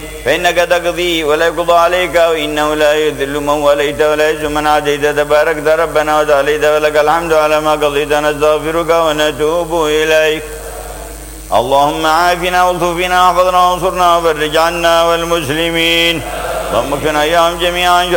فإنك تقضي ولا يقضى عليك، وإنه لا يذل من وليت ولا يعز من عاديت، تباركت ربنا وتعاليت ولك الحمد على ما قضيت. نستغفرك ونتوب إليك. اللهم عافنا والطف بنا واحفظنا وانصرنا وفرج عنا والمسلمين. اللهم اكفنا إياهم جميعا